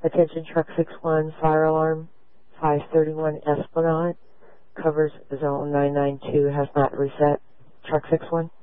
Attention Truck 61, fire alarm, 531 Esplanade, covers zone 992, has not reset. Truck 61.